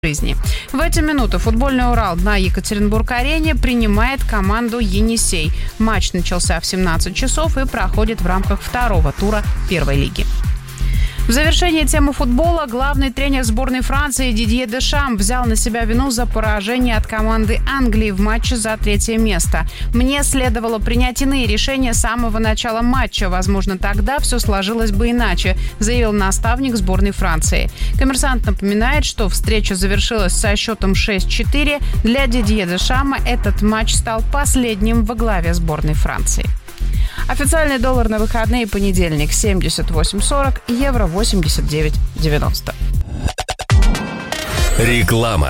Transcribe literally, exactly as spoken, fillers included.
жизни. В эти минуты футбольный Урал на Екатеринбург-арене принимает команду «Енисей». Матч начался в семнадцать часов и проходит в рамках второго тура первой лиги. В завершении темы футбола главный тренер сборной Франции Дидье Дешам взял на себя вину за поражение от команды Англии в матче за третье место. «Мне следовало принять иные решения с самого начала матча. Возможно, тогда все сложилось бы иначе», заявил наставник сборной Франции. «Коммерсант» напоминает, что встреча завершилась со счетом шесть-четыре. Для Дидье Дешама этот матч стал последним во главе сборной Франции. Официальный доллар на выходные: понедельник семьдесят восемь сорок, евро восемьдесят девять девяносто. Реклама.